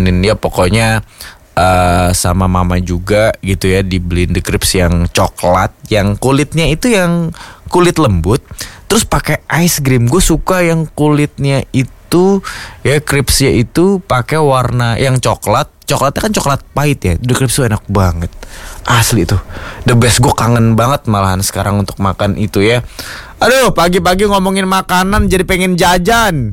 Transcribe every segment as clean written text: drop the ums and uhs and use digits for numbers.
dibikinin ya pokoknya sama mama juga gitu ya, dibeliin The Crepes yang coklat, yang kulitnya itu yang kulit lembut, terus pakai ice cream. Gue suka yang kulitnya itu ya, crepesnya itu pakai warna yang coklat. Coklatnya kan coklat pahit ya. The Crepes tuh enak banget, asli tuh the best. Gue kangen banget malahan sekarang untuk makan itu ya. Aduh, pagi-pagi ngomongin makanan jadi pengen jajan.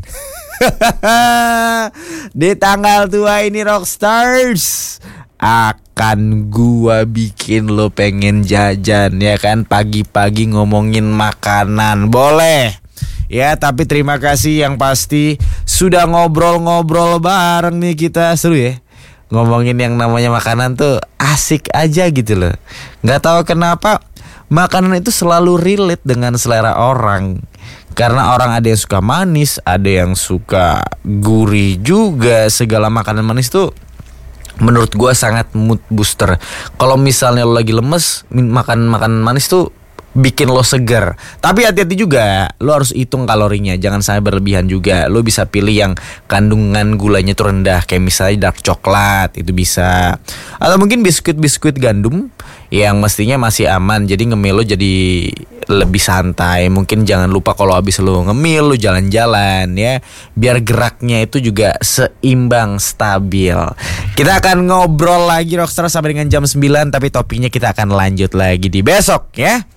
Di tanggal tua ini Rockstars akan gua bikin lo pengen jajan ya kan. Pagi-pagi ngomongin makanan boleh ya, tapi terima kasih yang pasti sudah ngobrol-ngobrol bareng nih kita. Seru ya ngomongin yang namanya makanan tuh, asik aja gitu loh. Gak tahu kenapa makanan itu selalu relate dengan selera orang. Karena orang ada yang suka manis, ada yang suka gurih juga. Segala makanan manis tuh menurut gue sangat mood booster. Kalau misalnya lo lagi lemes, makan makanan manis tuh bikin lo segar. Tapi hati-hati juga, lo harus hitung kalorinya, jangan sampai berlebihan juga. Lo bisa pilih yang kandungan gulanya tuh rendah, kayak misalnya dark coklat, itu bisa. Atau mungkin biskuit-biskuit gandum yang mestinya masih aman, jadi ngemil lo jadi lebih santai. Mungkin jangan lupa kalau habis lo ngemil, lo jalan-jalan ya, biar geraknya itu juga seimbang, stabil. Kita akan ngobrol lagi Rockstar sampai dengan jam 9, tapi topiknya kita akan lanjut lagi di besok ya.